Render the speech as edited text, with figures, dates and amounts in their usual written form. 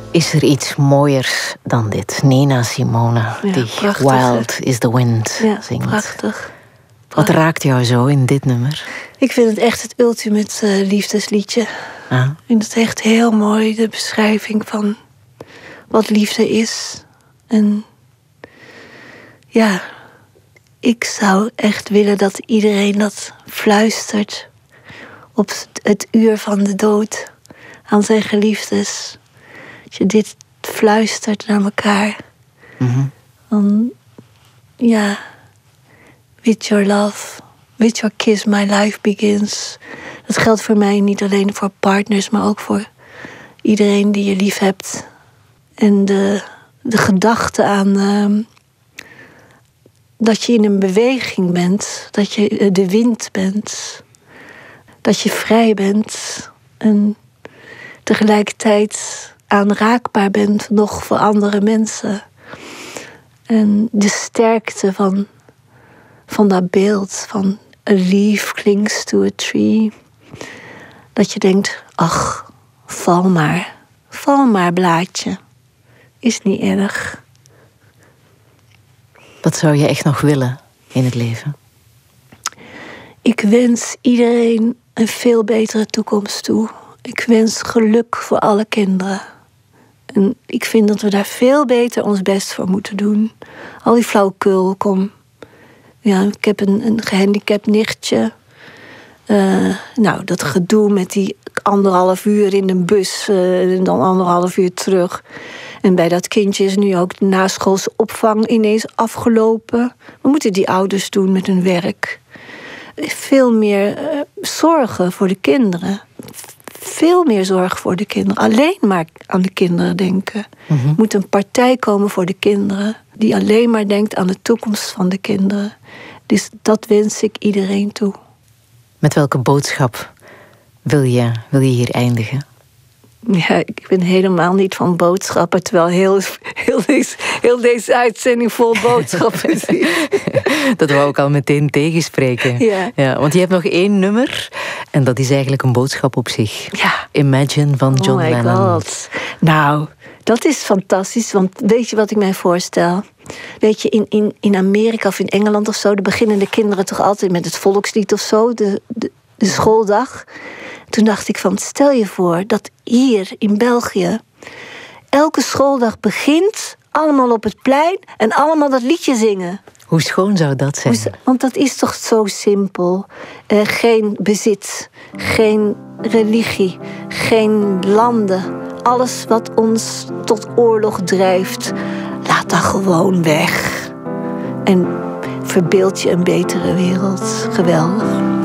Is er iets mooiers dan dit? Nina Simone, die prachtig, Wild is the Wind zingt. Prachtig. Wat raakt jou zo in dit nummer? Ik vind het echt het ultimate liefdesliedje. Ah. Ik vind het echt heel mooi, de beschrijving van wat liefde is. En ja, ik zou echt willen dat iedereen dat fluistert op het uur van de dood aan zijn geliefdes. Dat je dit fluistert naar elkaar. Mm-hmm. Dan, ja, with your love, with your kiss my life begins. Dat geldt voor mij niet alleen voor partners, maar ook voor iedereen die je lief hebt. En de gedachte aan dat je in een beweging bent, dat je de wind bent, dat je vrij bent en tegelijkertijd aanraakbaar bent nog voor andere mensen. En de sterkte van dat beeld van a leaf clings to a tree. Dat je denkt, ach, val maar blaadje. Is niet erg. Wat zou je echt nog willen in het leven? Ik wens iedereen een veel betere toekomst toe. Ik wens geluk voor alle kinderen. En ik vind dat we daar veel beter ons best voor moeten doen. Al die flauwekul, kom. Ja, ik heb een gehandicapt nichtje. Nou, dat gedoe met die 1,5 uur in een bus en dan 1,5 uur terug. En bij dat kindje is nu ook de naschoolse opvang ineens afgelopen. Wat moeten die ouders doen met hun werk? Veel meer zorgen voor de kinderen. Veel meer zorg voor de kinderen. Alleen maar aan de kinderen denken. Mm-hmm. Er moet een partij komen voor de kinderen die alleen maar denkt aan de toekomst van de kinderen. Dus dat wens ik iedereen toe. Met welke boodschap wil je hier eindigen? Ja, ik ben helemaal niet van boodschappen, terwijl heel deze uitzending vol boodschappen is. Dat wou ik al meteen tegenspreken. Ja, want je hebt nog 1 nummer en dat is eigenlijk een boodschap op zich. Ja. Imagine van John Lennon. Oh my god. Nou, dat is fantastisch, want weet je wat ik mij voorstel? Weet je, in Amerika of in Engeland of zo, dan beginnen de kinderen toch altijd met het volkslied of zo, de schooldag. Toen dacht ik van, stel je voor dat hier in België elke schooldag begint, allemaal op het plein en allemaal dat liedje zingen. Hoe schoon zou dat zijn? Want dat is toch zo simpel. Geen bezit, geen religie, geen landen. Alles wat ons tot oorlog drijft, laat dat gewoon weg. En verbeeld je een betere wereld. Geweldig.